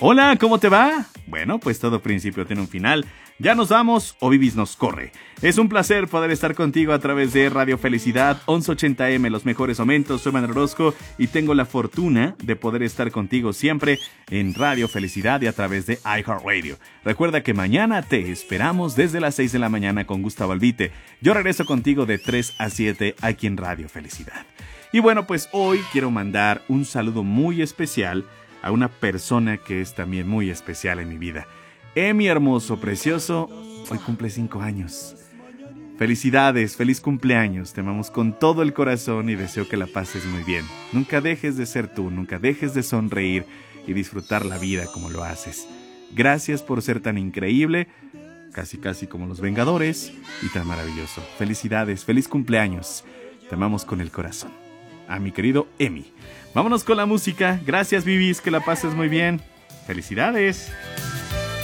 Hola, ¿cómo te va? Bueno, pues todo principio tiene un final. Ya nos vamos o Vivis nos corre. Es un placer poder estar contigo a través de Radio Felicidad 1180M, los mejores momentos. Soy Manuel Orozco y tengo la fortuna de poder estar contigo siempre en Radio Felicidad y a través de iHeartRadio. Recuerda que mañana te esperamos desde las 6 de la mañana con Gustavo Albite. Yo regreso contigo de 3 a 7 aquí en Radio Felicidad. Y bueno, pues hoy quiero mandar un saludo muy especial a una persona que es también muy especial en mi vida. Emi, hermoso, precioso, hoy cumple 5 años. Felicidades, feliz cumpleaños, te amamos con todo el corazón y deseo que la pases muy bien. Nunca dejes de ser tú, nunca dejes de sonreír y disfrutar la vida como lo haces. Gracias por ser tan increíble, casi como los Vengadores, y tan maravilloso. Felicidades, feliz cumpleaños, te amamos con el corazón. A mi querido Emi. Vámonos con la música, gracias Vivis, que la pases muy bien. Felicidades.